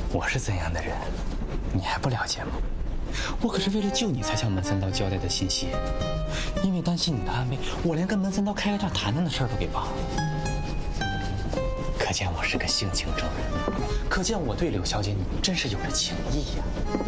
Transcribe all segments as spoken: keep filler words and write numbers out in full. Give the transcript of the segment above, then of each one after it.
我是怎样的人，你还不了解吗？我可是为了救你才向门三刀交代的信息，因为担心你的安危，我连跟门三刀开个价谈谈的事儿都给忘了。可见我是个性情中人，可见我对柳小姐你真是有着情意呀。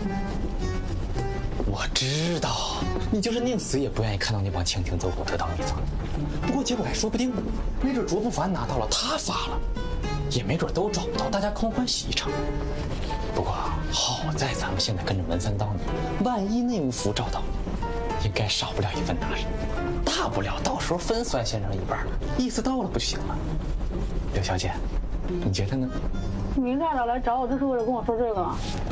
我知道你就是宁死也不愿意看到那帮蜻蜓走狗得到秘藏，不过结果还说不定呢，没准卓不凡拿到了，他发了，也没准都找不到，大家空欢喜一场。不过好在咱们现在跟着门三刀呢，万一内务府找到，应该少不了一份大事，大不了到时候分算先生一半，意思到了不就行了？柳小姐，你觉得呢？ 你一大早来找我，就是为了跟我说这个吗？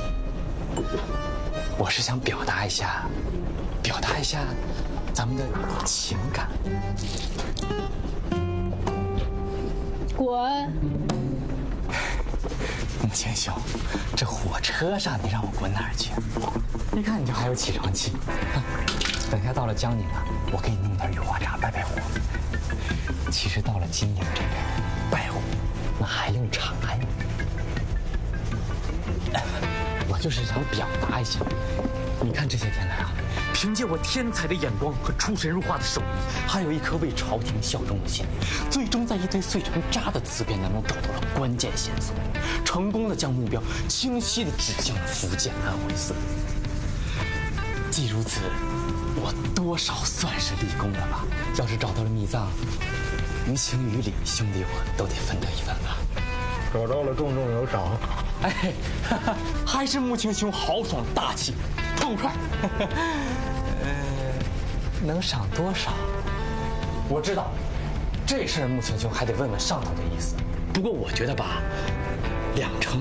我是想表达一下，表达一下咱们的情感。 滚！ 穆青兄，这火车上你让我滚哪儿去？一看你就还有起床气。等下到了江宁啊，我给你弄点雨花茶败败火。其实到了金陵这边，败火那还用茶呀？我就是想表达一下，你看这些天来啊，凭借我天才的眼光和出神入化的手艺，还有一颗为朝廷效忠的心，最终在一堆碎成渣的词典当中找到了关键线索，成功的将目标清晰地指向了福建安徽四路。既如此，我多少算是立功了吧？要是找到了秘藏，于情于理，兄弟我都得分得一份吧。 找到了，重重有赏。 哎，哈哈，还是穆青兄豪爽大气，痛快。呃，能赏多少？我知道，这事儿穆青兄还得问问上头的意思。不过我觉得吧，两成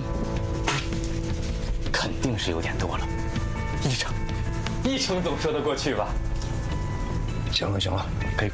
肯定是有点多了，一成，一成总说得过去吧？ 行了行了，可以。